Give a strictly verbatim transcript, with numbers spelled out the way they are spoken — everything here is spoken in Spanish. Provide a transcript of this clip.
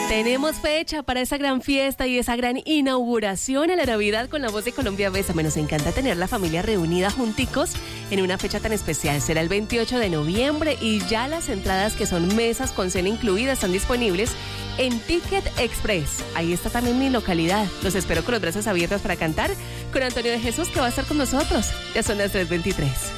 Tenemos fecha para esa gran fiesta y esa gran inauguración a la Navidad con La Voz de Colombia Bésame. Nos encanta tener la familia reunida junticos en una fecha tan especial. Será el veintiocho de noviembre y ya las entradas, que son mesas con cena incluida, están disponibles en Ticket Express. Ahí está también mi localidad. Los espero con los brazos abiertos para cantar con Antonio de Jesús, que va a estar con nosotros. Ya son las tres veintitrés.